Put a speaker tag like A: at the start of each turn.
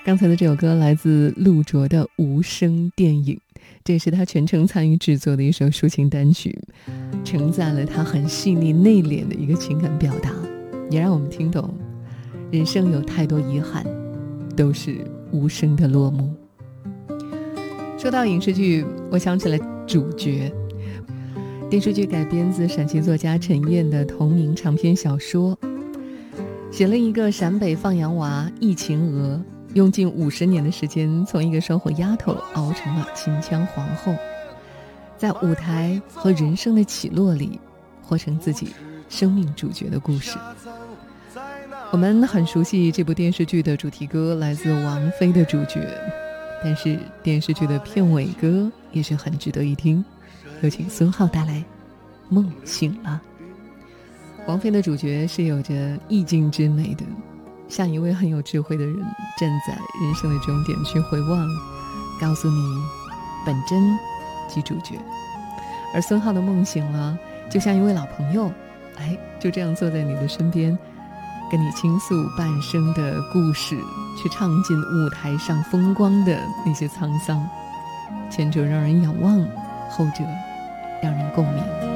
A: 刚才的这首歌来自陆卓的《无声电影》，这也是他全程参与制作的一首抒情单曲，承载了他很细腻内敛的一个情感表达，也让我们听懂人生有太多遗憾，都是无声的落幕。说到影视剧，我想起了主角。电视剧改编自陕西作家陈燕的同名长篇小说，写了一个陕北放羊娃易秦娥，用近50年的时间，从一个烧火丫头熬成了秦腔皇后，在舞台和人生的起落里，活成自己生命主角的故事。我们很熟悉这部电视剧的主题歌，来自王菲的《主角》，但是电视剧的片尾歌也是很值得一听。有请孙浩带来《梦醒了》。王菲的《主角》是有着意境之美的，像一位很有智慧的人站在人生的终点去回望，告诉你本真即主角。而孙浩的《梦醒了》就像一位老朋友，就这样坐在你的身边，跟你倾诉半生的故事，去唱尽舞台上风光的那些沧桑。前者让人仰望，后者让人共鸣。